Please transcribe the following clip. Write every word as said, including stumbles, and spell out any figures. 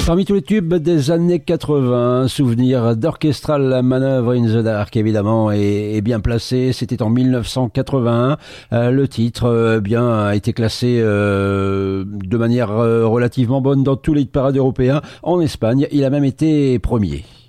Parmi tous les tubes des années quatre-vingts, souvenir d'Orchestral Manœuvre in the Dark, évidemment, est, est bien placé. C'était en mille neuf cent quatre-vingt-un. Euh, le titre, euh, bien, a été classé euh, de manière euh, relativement bonne dans tous les parades européens. En Espagne, il a même été premier.